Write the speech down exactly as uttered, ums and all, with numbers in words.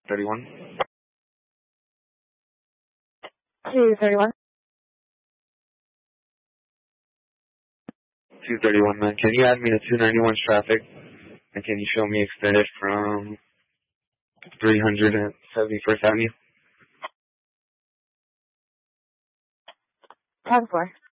thirty-one. two thirty-one. two thirty-one, man. Can you add me to two ninety-one traffic? And can you show me extended from three hundred seventy-first Avenue? ten four.